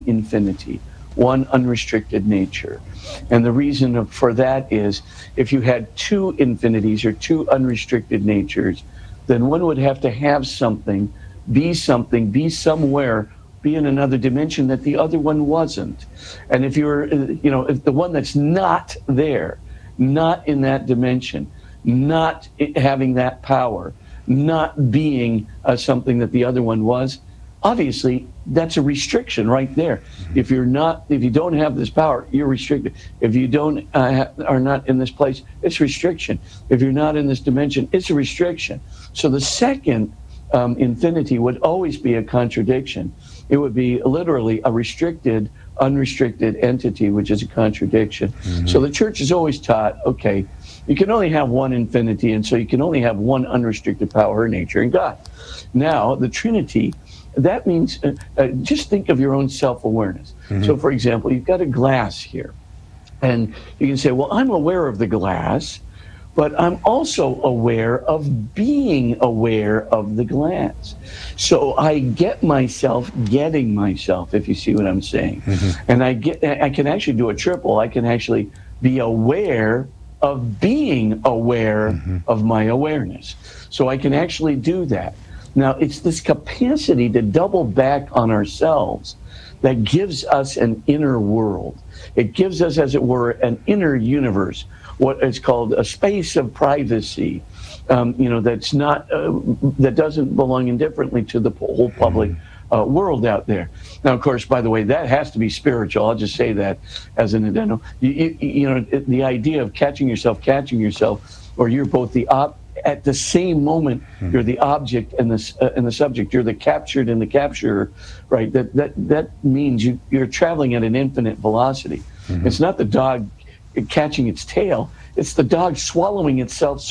infinity, one unrestricted nature. And the reason for that is if you had two infinities or two unrestricted natures, then one would have to have something, be somewhere, be in another dimension that the other one wasn't. And if you're, if the one that's not there, not in that dimension, not having that power, not being something that the other one was, obviously that's a restriction right there. If you don't have this power, you're restricted. If you are not in this place, it's restriction. If you're not in this dimension, it's a restriction. So the second infinity would always be a contradiction. It would be literally a restricted, unrestricted entity, which is a contradiction. Mm-hmm. So the church has always taught, okay, you can only have one infinity, and so you can only have one unrestricted power or nature in God. Now, the Trinity, that means, just think of your own self-awareness. Mm-hmm. So, for example, you've got a glass here, and you can say, well, I'm aware of the glass, but I'm also aware of being aware of the glass. So I get myself getting myself, if you see what I'm saying. Mm-hmm. And I can actually do a triple. I can actually be aware of being aware mm-hmm. of my awareness. So I can actually do that. Now, it's this capacity to double back on ourselves that gives us an inner world. It gives us, as it were, an inner universe, what is called a space of privacy, that's not, that doesn't belong indifferently to the whole public world out there. Now, of course, by the way, that has to be spiritual. I'll just say that as an addendum. The idea of catching yourself, or you're both at the same moment, you're the object and the subject. You're the captured and the capturer, right? That means you're traveling at an infinite velocity. Mm-hmm. It's not the dog catching its tail. It's the dog swallowing itself.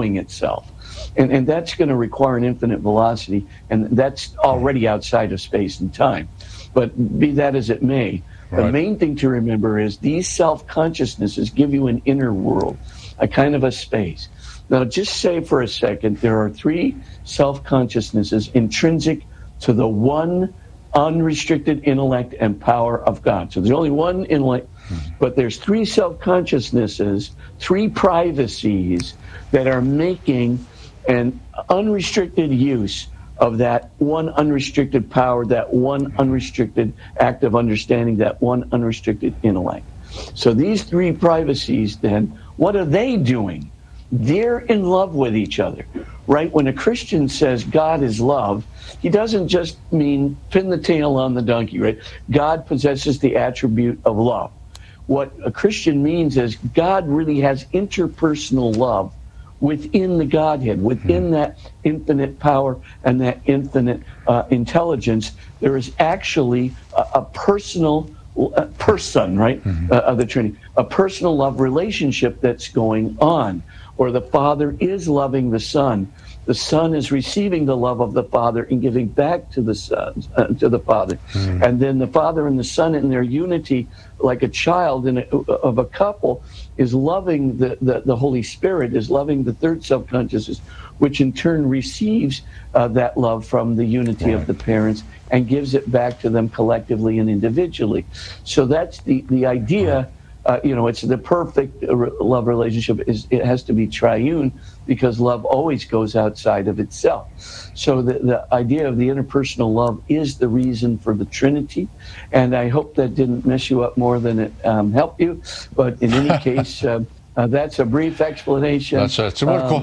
And that's going to require an infinite velocity, and that's already outside of space and time. But be that as it may, right. The main thing to remember is these self-consciousnesses give you an inner world, a kind of a space. Now, just say for a second, there are three self-consciousnesses intrinsic to the one unrestricted intellect and power of God. So there's only one intellect, but there's three self-consciousnesses, three privacies that are making an unrestricted use of that one unrestricted power, that one unrestricted act of understanding, that one unrestricted intellect. So these three privacies, then, what are they doing? They're in love with each other, right? When a Christian says God is love, he doesn't just mean pin the tail on the donkey, right? God possesses the attribute of love. What a Christian means is God really has interpersonal love within the Godhead, within that infinite power and that infinite intelligence. There is actually a personal person, right, of the Trinity, a personal love relationship that's going on, or the Father is loving the Son. The Son is receiving the love of the Father and giving back to the Son, to the Father. And then the Father and the Son in their unity, like a child of a couple, is loving the Holy Spirit, is loving the third self-consciousness, which in turn receives that love from the unity of the parents and gives it back to them collectively and individually. So that's the idea. It's the perfect love relationship. It has to be triune, because love always goes outside of itself. So the idea of the interpersonal love is the reason for the Trinity. And I hope that didn't mess you up more than it helped you. But in any case, that's a brief explanation. That's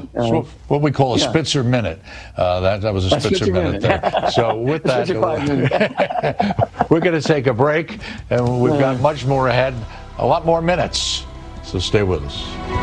what we call a Spitzer minute. That was a Spitzer minute there. So with that, we're going to take a break, and we've got much more ahead, a lot more minutes. So stay with us.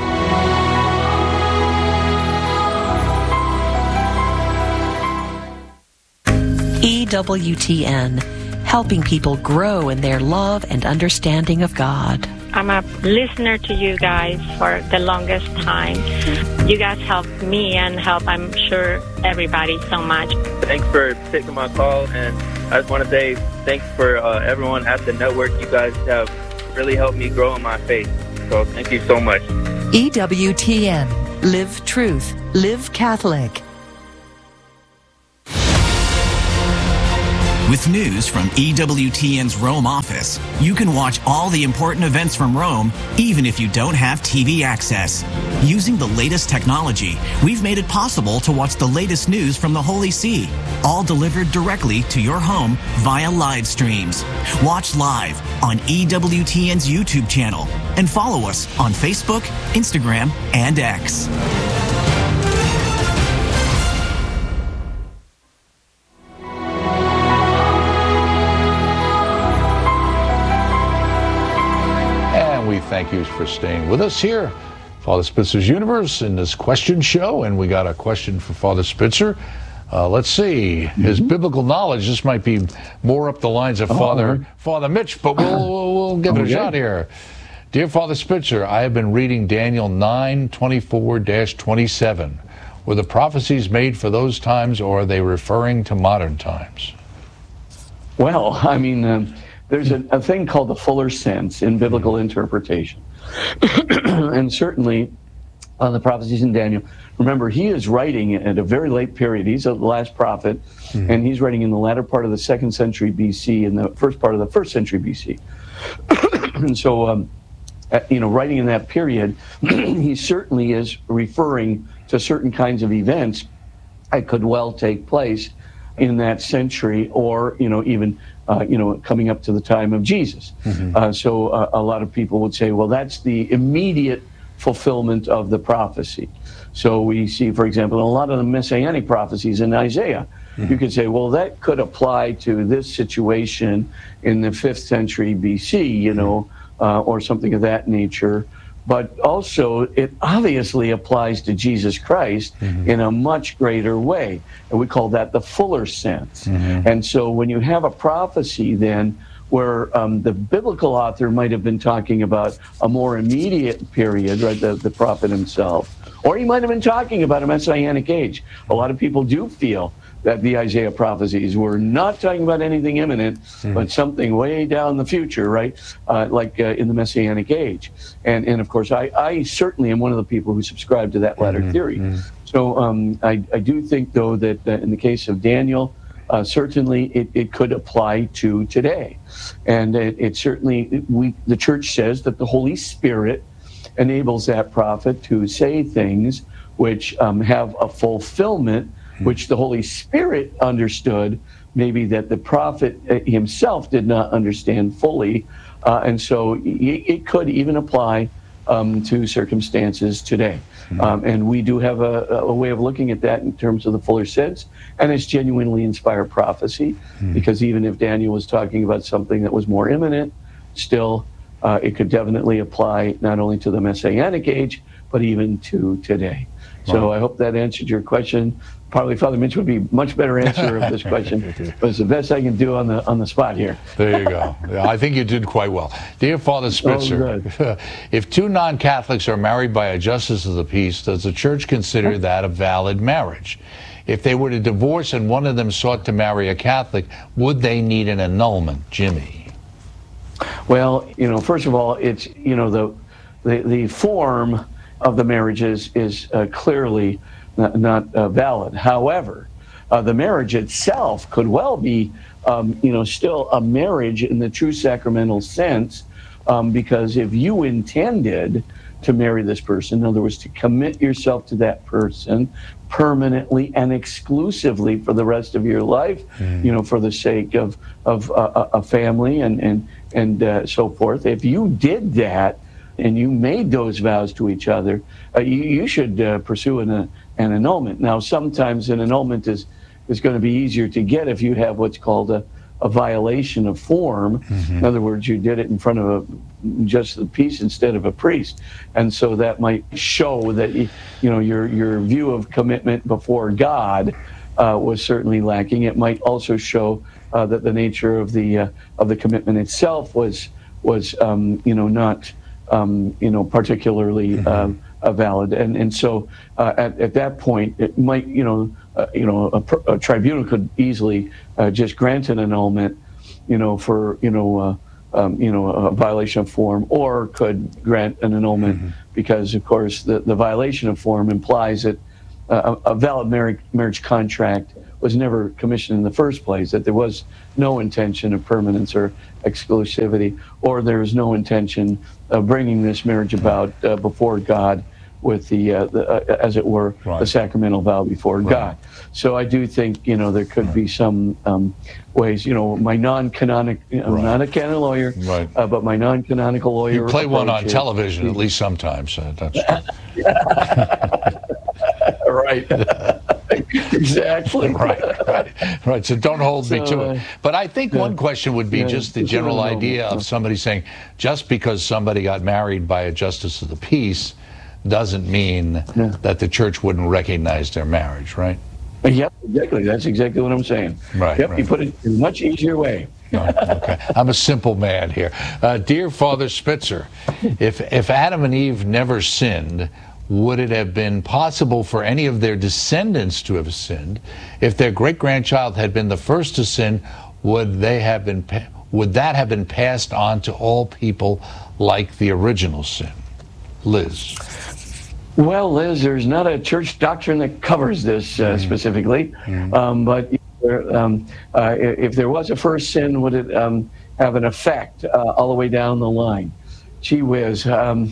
EWTN, helping people grow in their love and understanding of God. I'm a listener to you guys for the longest time. You guys help me and help, I'm sure, everybody so much. Thanks for taking my call, and I just want to say thanks for everyone at the network. You guys have really helped me grow in my faith. So thank you so much. EWTN, live truth, live Catholic. With news from EWTN's Rome office, you can watch all the important events from Rome, even if you don't have TV access. Using the latest technology, we've made it possible to watch the latest news from the Holy See, all delivered directly to your home via live streams. Watch live on EWTN's YouTube channel and follow us on Facebook, Instagram, and X. Thank you for staying with us here, Father Spitzer's Universe, in this question show. And we got a question for Father Spitzer. Let's see. His biblical knowledge, this might be more up the lines of Father Mitch, but we'll give it a shot here. Dear Father Spitzer, I have been reading Daniel 9:24-27. Were the prophecies made for those times, or are they referring to modern times? Well, I mean, there's a thing called the fuller sense in biblical interpretation. And certainly on the prophecies in Daniel, remember, he is writing at a very late period. He's the last prophet, and he's writing in the latter part of the 2nd century BC and the first part of the 1st century BC. And so, writing in that period, he certainly is referring to certain kinds of events that could well take place in that century, or even coming up to the time of Jesus. So a lot of people would say, well, that's the immediate fulfillment of the prophecy. So we see, for example, in a lot of the messianic prophecies in Isaiah, you could say, well, that could apply to this situation in the 5th century BC, or something of that nature. But also, it obviously applies to Jesus Christ in a much greater way. And we call that the fuller sense. And so when you have a prophecy then where the biblical author might have been talking about a more immediate period, right, the prophet himself, or he might have been talking about a messianic age. A lot of people do feel that the Isaiah prophecies were not talking about anything imminent, but something way down the future, right? Like in the Messianic age. And of course, I certainly am one of the people who subscribe to that latter theory. So I do think, though, that in the case of Daniel, certainly it could apply to today. And it certainly, the church says that the Holy Spirit enables that prophet to say things which have a fulfillment which the Holy Spirit understood, maybe that the prophet himself did not understand fully. And so it could even apply to circumstances today. And we do have a way of looking at that in terms of the fuller sense, and it's genuinely inspired prophecy, because even if Daniel was talking about something that was more imminent, still it could definitely apply not only to the Messianic age, but even to today. So I hope that answered your question. Probably Father Mitch would be much better answer of this question, but it's the best I can do on the spot here. There you go. I think you did quite well. Dear Father Spitzer, if two non-Catholics are married by a justice of the peace, does the church consider that a valid marriage? If they were to divorce and one of them sought to marry a Catholic, would they need an annulment, Jimmy? Well, first of all, it's, the form of the marriage is clearly not valid. However, the marriage itself could well be, still a marriage in the true sacramental sense, because if you intended to marry this person, in other words, to commit yourself to that person permanently and exclusively for the rest of your life, for the sake of a family and so forth, if you did that, and you made those vows to each other, you should pursue an annulment. Now, sometimes an annulment is going to be easier to get if you have what's called a violation of form. In other words, you did it in front of just the peace instead of a priest, and so that might show that your view of commitment before God was certainly lacking. It might also show that the nature of the commitment itself was not particularly valid, and so at that point it might a tribunal could easily just grant an annulment for a violation of form, or could grant an annulment because, of course, the violation of form implies that a valid marriage contract was never commissioned in the first place, that there was no intention of permanence or exclusivity, or there was no intention of bringing this marriage about before God with the as it were, the sacramental vow before God. So I do think, there could be some ways, my non-canonical, I'm not a canon lawyer, but my non-canonical lawyer. You play one on television at least sometimes. That's right. Exactly. Right. So don't hold me to it. But I think one question would be just the general idea of somebody saying, just because somebody got married by a justice of the peace doesn't mean that the church wouldn't recognize their marriage, right? Yep, exactly. That's exactly what I'm saying. Right. Yep, you put it in a much easier way. Okay. I'm a simple man here. Dear Father Spitzer, if Adam and Eve never sinned, would it have been possible for any of their descendants to have sinned? If their great-grandchild had been the first to sin, would that have been passed on to all people like the original sin? Liz. Well, Liz, there's not a church doctrine that covers this specifically, but if there was a first sin, would it have an effect all the way down the line? Gee whiz.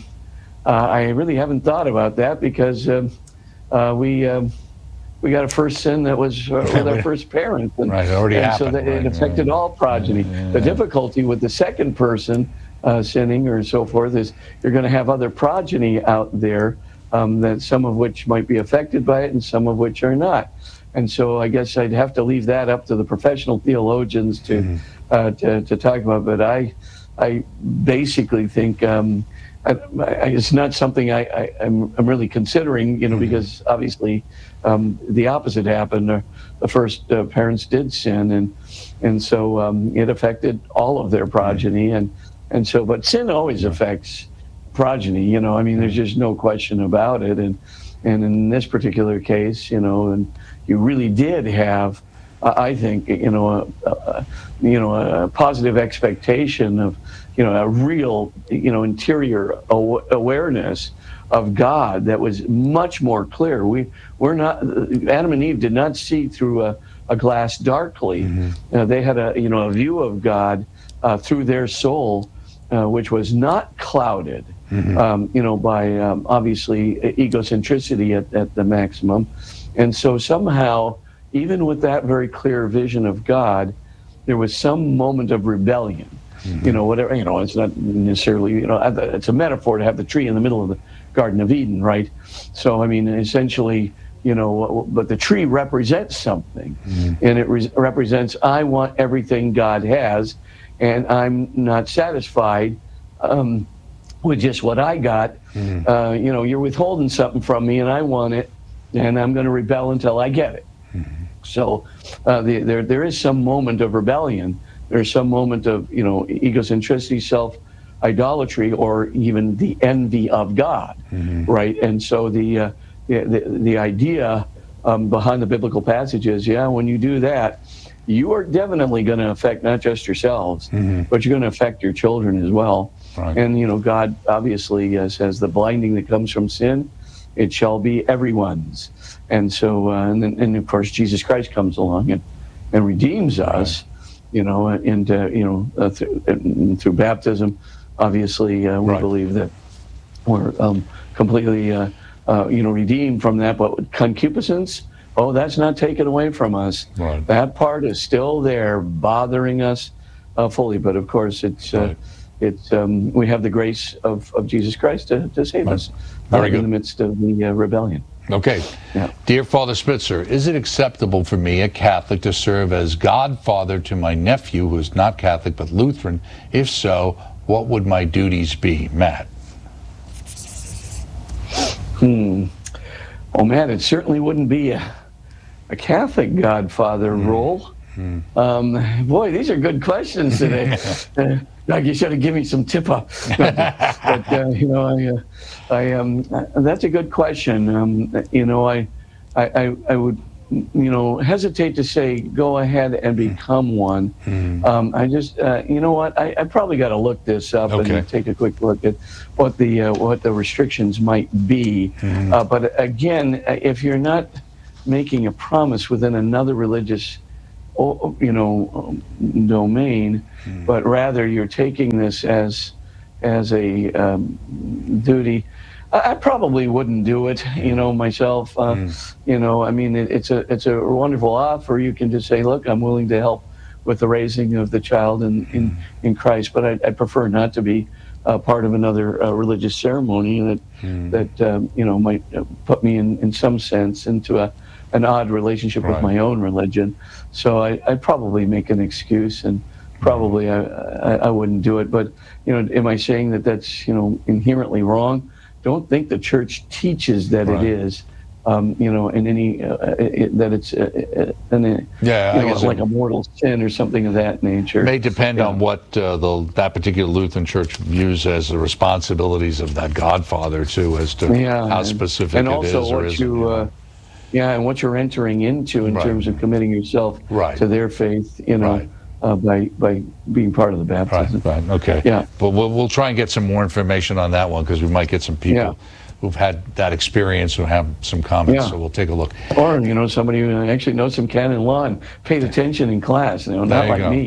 I really haven't thought about that because we got a first sin that was with our first parent, and, it already happened, so that it affected all progeny. The difficulty with the second person sinning or so forth is you're going to have other progeny out there that some of which might be affected by it and some of which are not. And so I guess I'd have to leave that up to the professional theologians to talk about. But I basically think it's not something I'm really considering, because obviously the opposite happened. The first parents did sin, and so it affected all of their progeny, and so. But sin always affects progeny. There's just no question about it. And in this particular case, and you really did have, I think, a positive expectation of, a real, interior awareness of God that was much more clear. We're not, Adam and Eve did not see through a glass darkly. They had a view of God through their soul, which was not clouded, by obviously egocentricity at the maximum. And so somehow, even with that very clear vision of God, there was some moment of rebellion. Whatever, it's not necessarily, it's a metaphor to have the tree in the middle of the Garden of Eden, right? So, essentially, but the tree represents something, and it represents, I want everything God has, and I'm not satisfied with just what I got. You're withholding something from me, and I want it, and I'm going to rebel until I get it. So there is some moment of rebellion. There's some moment of egocentricity, self-idolatry, or even the envy of God, right? And so the idea behind the biblical passage is, when you do that, you are definitely going to affect not just yourselves, but you're going to affect your children as well. Right. And God obviously says the blinding that comes from sin, it shall be everyone's. And so, and of course, Jesus Christ comes along and redeems us. Through baptism, obviously, we believe that we're completely, redeemed from that. But concupiscence, that's not taken away from us. Right. That part is still there, bothering us fully. But of course, it's we have the grace of Jesus Christ to save us in the midst of the rebellion. Okay. Yeah. Dear Father Spitzer, is it acceptable for me, a Catholic, to serve as godfather to my nephew who is not Catholic but Lutheran? If so, what would my duties be? Matt. Well, Matt, it certainly wouldn't be a Catholic godfather role. Boy, these are good questions today. Doug, you should have given me some tip-off. But that's a good question. I would, hesitate to say go ahead and become one. I just, I probably got to look this up and take a quick look at what the restrictions might be. But again, if you're not making a promise within another religious, domain, but rather you're taking this as a duty. I probably wouldn't do it, myself. I mean, it's a wonderful offer. You can just say, look, I'm willing to help with the raising of the child in Christ, but I prefer not to be part of another religious ceremony that might put me in some sense into an odd relationship with my own religion. So I'd probably make an excuse, and probably I wouldn't do it. But am I saying that that's inherently wrong? Don't think the church teaches that it is. In any that it's like a mortal sin or something of that nature. It may depend on what that particular Lutheran church views as the responsibilities of that Godfather too, as to how specific and it also is or isn't. And what you're entering into in terms of committing yourself to their faith, by being part of the baptism. Right. Okay. Yeah. But we'll try and get some more information on that one, because we might get some people who've had that experience who have some comments. So we'll take a look. Or somebody who actually knows some canon law and paid attention in class. Not like me.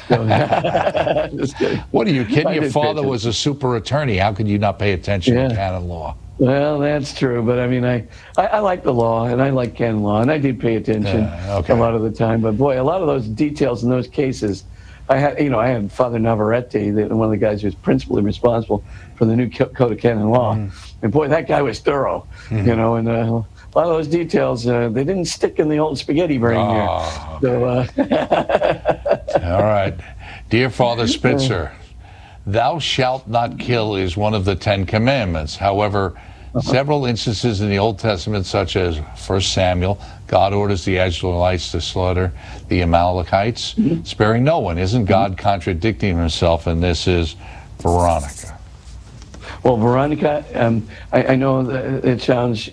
Just kidding. What are you kidding? Your father was a super attorney. How could you not pay attention to canon law? Well, that's true, but I mean, I like the law, and I like canon law, and I did pay attention a lot of the time. But boy, a lot of those details in those cases, I had Father Navarrete, one of the guys who was principally responsible for the new Code of Canon Law, and boy, that guy was thorough, and a lot of those details they didn't stick in the old spaghetti brain here. So, all right, dear Father Spitzer. Thou shalt not kill is one of the 10 commandments. However, several instances in the Old Testament, such as 1 Samuel, God orders the Israelites to slaughter the Amalekites, sparing no one. Isn't God contradicting himself? And this is Veronica. Well, Veronica, I know that it sounds,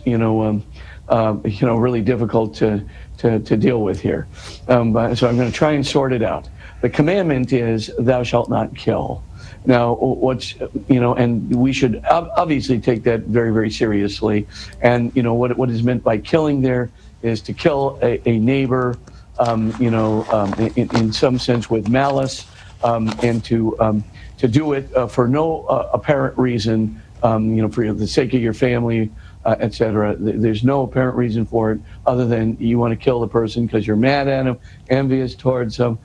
really difficult to deal with here. So I'm going to try and sort it out. The commandment is, thou shalt not kill. Now, and we should obviously take that very, very seriously. And, what is meant by killing there is to kill a neighbor, in some sense with malice, and to do it for no apparent reason, for the sake of your family, etc. There's no apparent reason for it other than you want to kill the person because you're mad at him, envious towards him,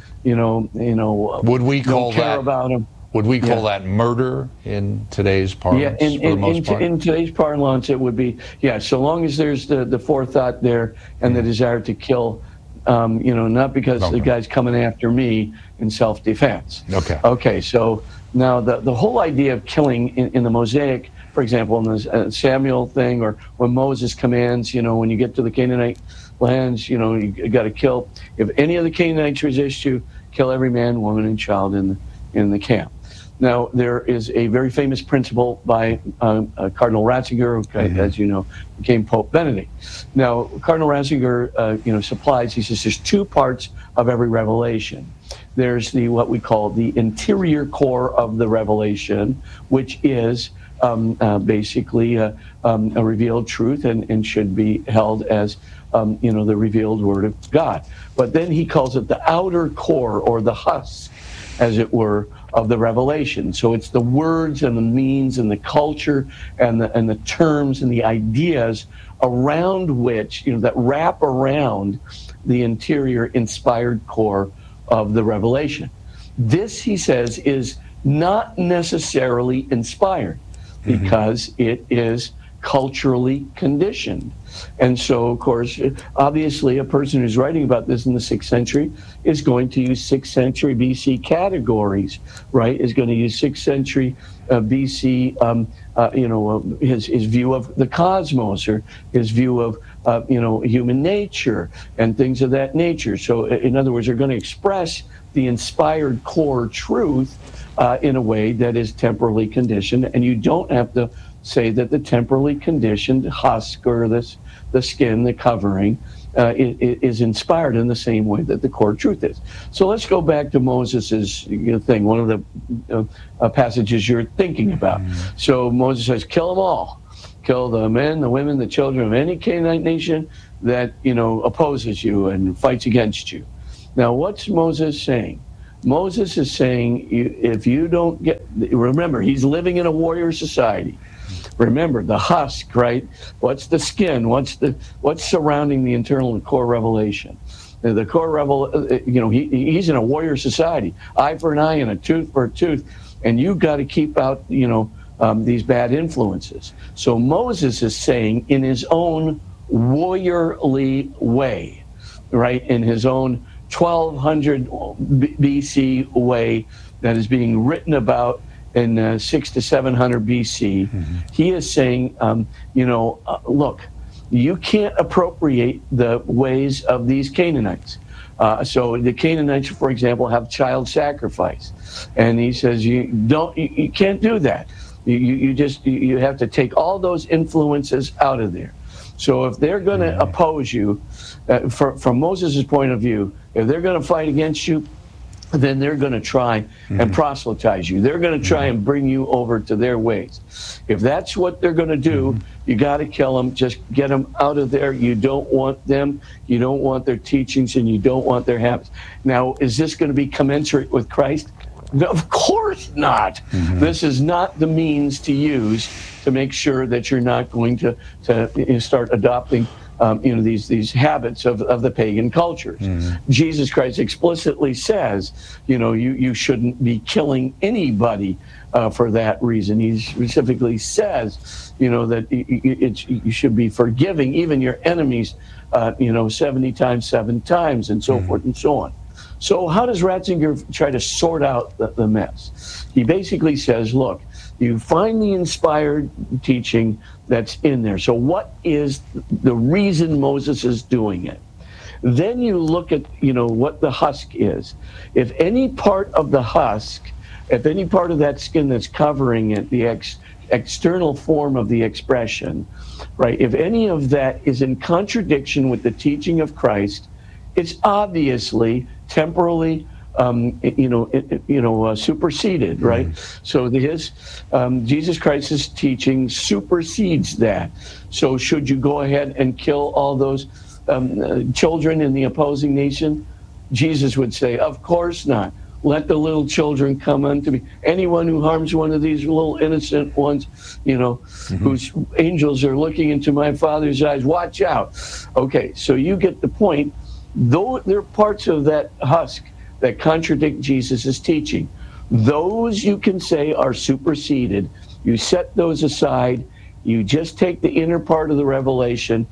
Would we call don't care about him. Would we call that murder in today's parlance? In today's parlance, it would be, so long as there's the forethought there and the desire to kill, not because the guy's coming after me in self-defense. Okay, so now the whole idea of killing in the Mosaic, for example, in the Samuel thing, or when Moses commands, when you get to the Canaanite lands, you got to kill. If any of the Canaanites resist you, kill every man, woman, and child in the camp. Now, there is a very famous principle by Cardinal Ratzinger, who, as you know, became Pope Benedict. Now, Cardinal Ratzinger, supplies, he says, there's two parts of every revelation. There's what we call the interior core of the revelation, which is basically a revealed truth and should be held as, the revealed Word of God. But then he calls it the outer core, or the husk, as it were, of the revelation. So it's the words and the means and the culture and the terms and the ideas around which, that wrap around the interior inspired core of the revelation. This, he says, is not necessarily inspired because it is culturally conditioned. And so, of course, obviously a person who's writing about this in the 6th century is going to use 6th century BC categories, right? Is going to use 6th century BC, his view of the cosmos, or his view of, human nature and things of that nature. So, in other words, they're going to express the inspired core truth in a way that is temporally conditioned, and you don't have to say that the temporally conditioned husk, or the skin, the covering, is inspired in the same way that the core truth is. So let's go back to Moses's thing, one of the passages you're thinking about. So Moses says, kill them all. kill the men, the women, the children of any Canaanite nation that, opposes you and fights against you. Now, what's Moses saying? Moses is saying, if you don't remember, he's living in a warrior society. Remember, the husk, right? What's the skin? What's surrounding the internal and core revelation? The core he's in a warrior society. Eye for an eye and a tooth for a tooth. And you've got to keep out, these bad influences. So Moses is saying in his own warriorly way, right? In his own 1200 BC way that is being written about in 600 to 700 BC, he is saying, look, you can't appropriate the ways of these Canaanites. So the Canaanites, for example, have child sacrifice, and he says you can't do that. You have to take all those influences out of there. So if they're going to oppose you, from Moses' point of view, if they're going to fight against you, then they're going to try and proselytize you. They're going to try and bring you over to their ways. If that's what they're going to do, you got to kill them. Just get them out of there. You don't want them. You don't want their teachings, and you don't want their habits. Now, is this going to be commensurate with Christ? No, of course not. This is not the means to use to make sure that you're not going to start adopting these habits of the pagan cultures. Jesus Christ explicitly says, you shouldn't be killing anybody for that reason. He specifically says, that you should be forgiving even your enemies, 70 times, 7 times, and so forth and so on. So how does Ratzinger try to sort out the mess? He basically says, look, you find the inspired teaching that's in there. So what is the reason Moses is doing it? Then you look at, what the husk is. If any part of the husk, if any part of that skin that's covering it, the external form of the expression, right, if any of that is in contradiction with the teaching of Christ, it's obviously temporally superseded, right? So Jesus Christ's teaching supersedes that. So should you go ahead and kill all those children in the opposing nation? Jesus would say, of course not. Let the little children come unto me. Anyone who harms one of these little innocent ones, whose angels are looking into my Father's eyes, watch out. Okay, so you get the point. Though there are parts of that husk that contradict Jesus' teaching, those you can say are superseded. You set those aside. You just take the inner part of the revelation.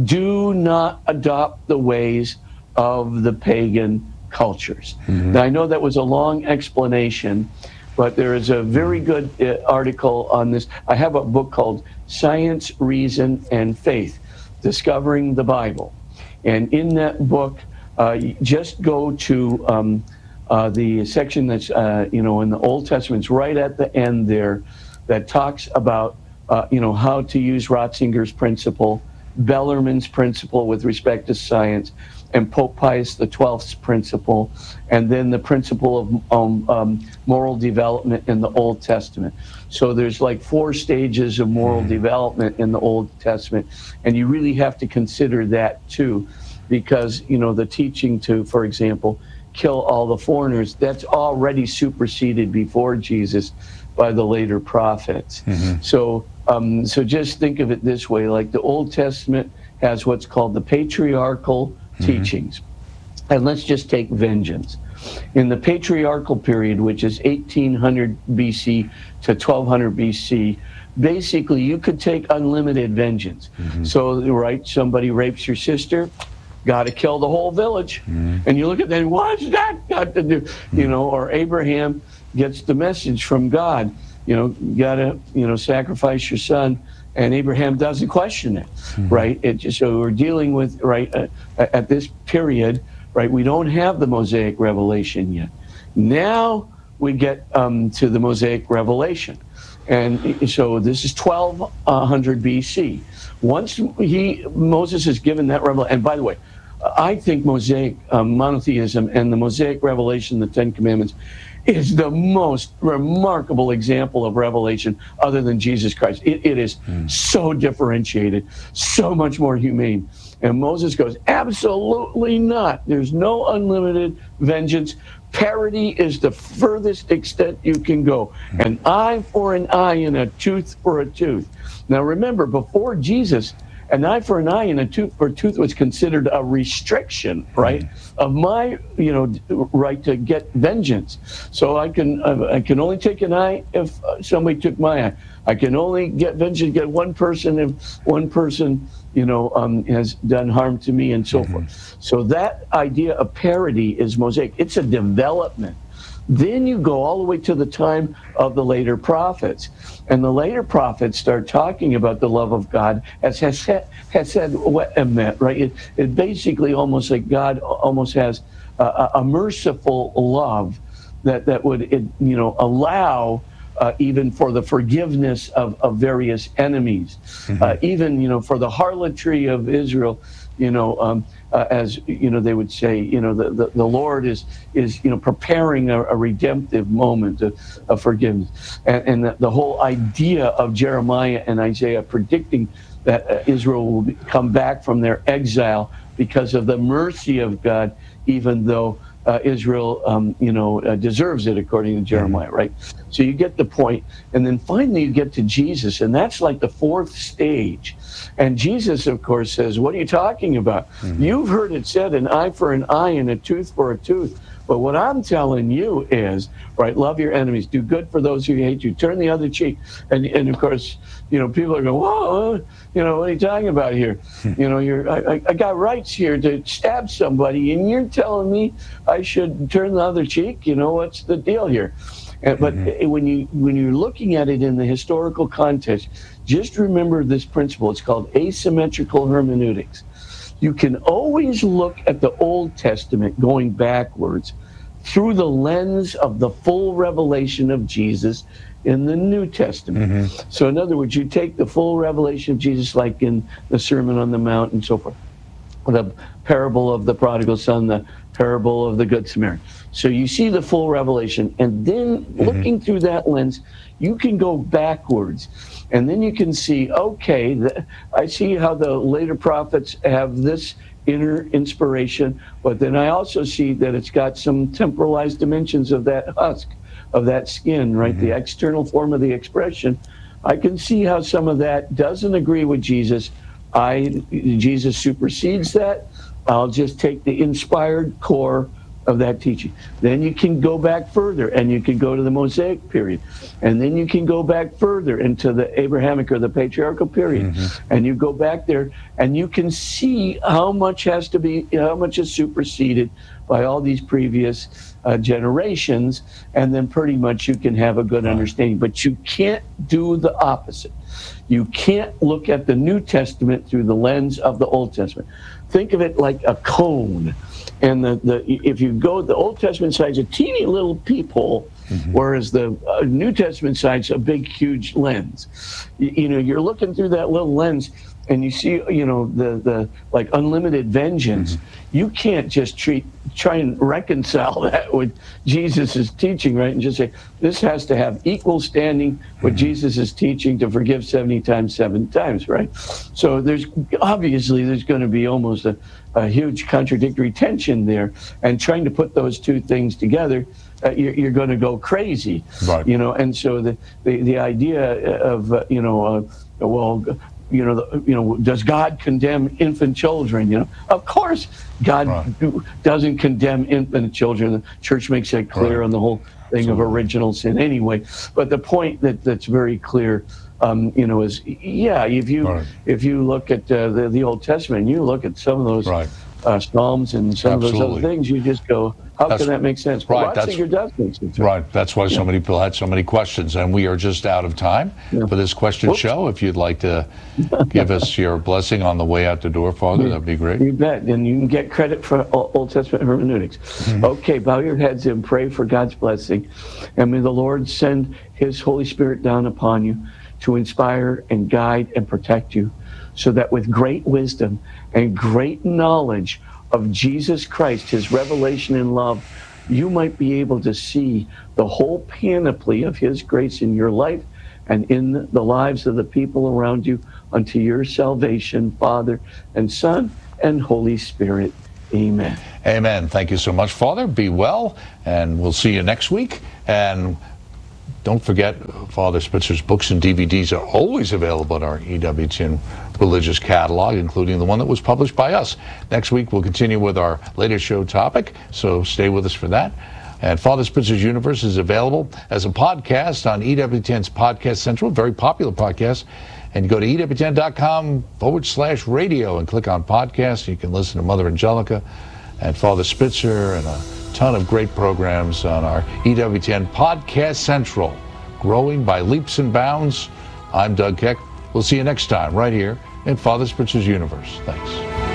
Do not adopt the ways of the pagan cultures. Now, I know that was a long explanation, but there is a very good article on this. I have a book called Science, Reason, and Faith, Discovering the Bible. And in that book, just go to the section that's, in the Old Testament, it's right at the end there, that talks about, how to use Ratzinger's principle, Bellarmine's principle with respect to science, and Pope Pius XII's principle, and then the principle of moral development in the Old Testament. So there's like 4 stages of moral development in the Old Testament, and you really have to consider that too, because, the teaching to, for example, kill all the foreigners, that's already superseded before Jesus by the later prophets. So just think of it this way, like the Old Testament has what's called the patriarchal teachings. And let's just take vengeance. In the patriarchal period, which is 1800 BC to 1200 BC, basically you could take unlimited vengeance. So, right, somebody rapes your sister, got to kill the whole village. And you look at that, what's that got to do? Or Abraham gets the message from God, you got to, sacrifice your son. And Abraham doesn't question it, right? So we're dealing with, right, at this period, right, we don't have the Mosaic Revelation yet. Now we get to the Mosaic Revelation. And so this is 1200 BC. Once Moses is given that revelation, and by the way, I think Mosaic monotheism and the Mosaic Revelation, the 10 Commandments, is the most remarkable example of revelation other than Jesus Christ. It is so differentiated, so much more humane. And Moses goes, absolutely not. There's no unlimited vengeance. Parity is the furthest extent you can go. An eye for an eye and a tooth for a tooth. Now remember, before Jesus, an eye for an eye and a tooth for a tooth was considered a restriction, right, of my, right to get vengeance. So I can only take an eye if somebody took my eye. I can only get vengeance, get one person if one person, has done harm to me, and so forth. So that idea of parity is Mosaic. It's a development. Then you go all the way to the time of the later prophets. And the later prophets start talking about the love of God as has said what meant, right? It basically almost like God almost has a merciful love that would, allow even for the forgiveness of various enemies, even, for the harlotry of Israel, as they would say, the Lord is preparing a redemptive moment of forgiveness, and the whole idea of Jeremiah and Isaiah predicting that Israel will come back from their exile because of the mercy of God, even though Israel, deserves it, according to Jeremiah, right? So you get the point, and then finally you get to Jesus, and that's like the fourth stage. And Jesus, of course, says, what are you talking about? You've heard it said, an eye for an eye and a tooth for a tooth. But what I'm telling you is, right, love your enemies, do good for those who hate you, turn the other cheek. And of course, people are going, whoa, what are you talking about here? I got rights here to stab somebody, and you're telling me I should turn the other cheek? What's the deal here? But when you're looking at it in the historical context, just remember this principle. It's called asymmetrical hermeneutics. You can always look at the Old Testament going backwards through the lens of the full revelation of Jesus in the New Testament. So in other words, you take the full revelation of Jesus, like in the Sermon on the Mount and so forth, the parable of the prodigal son, the parable of the Good Samaritan. So you see the full revelation, and then looking through that lens, you can go backwards, and then you can see, okay, I see how the later prophets have this inner inspiration, but then I also see that it's got some temporalized dimensions of that husk, of that skin, right? The external form of the expression. I can see how some of that doesn't agree with Jesus. Jesus supersedes that. I'll just take the inspired core of that teaching. Then you can go back further, and you can go to the Mosaic period, and then you can go back further into the Abrahamic or the patriarchal period, and you go back there, and you can see how much is superseded by all these previous generations, and then pretty much you can have a good understanding. But you can't do the opposite. You can't look at the New Testament through the lens of the Old Testament. Think of it like a cone. And if you go, the Old Testament side's a teeny little peephole, whereas the New Testament side's a big, huge lens. You're looking through that little lens, and you see, the like unlimited vengeance. You can't just try and reconcile that with Jesus' teaching, right? And just say, this has to have equal standing with Jesus' teaching to forgive 70 times, 7 times, right? So there's going to be almost a huge contradictory tension there, and trying to put those two things together, you're going to go crazy, right? And so the idea of does God condemn infant children? Of course, God doesn't condemn infant children. The church makes that clear on the whole thing of original sin anyway. But the point that's very clear, is if you look at the Old Testament, and you look at some of those Psalms and some of those other things, you just go, how can that make sense? But Ratzinger does make sense. Right. That's why so many people had so many questions, and we are just out of time for this question show. If you'd like to give us your blessing on the way out the door, Father, that'd be great. You bet. And you can get credit for Old Testament hermeneutics. Okay, bow your heads and pray for God's blessing. And may the Lord send his Holy Spirit down upon you to inspire and guide and protect you, so that with great wisdom and great knowledge of Jesus Christ, his revelation in love, you might be able to see the whole panoply of His grace in your life and in the lives of the people around you unto your salvation, Father and Son and Holy Spirit. Amen. Amen. Thank you so much, Father. Be well, and we'll see you next week. And don't forget, Father Spitzer's books and DVDs are always available in our EWTN religious catalog, including the one that was published by us. Next week, we'll continue with our latest show topic, so stay with us for that. And Father Spitzer's Universe is available as a podcast on EWTN's Podcast Central, very popular podcast. And you go to EWTN.com/radio and click on podcasts. You can listen to Mother Angelica and Father Spitzer and a ton of great programs on our EWTN Podcast Central, growing by leaps and bounds. I'm Doug Keck. We'll see you next time right here in Father Spitzer's Universe. Thanks.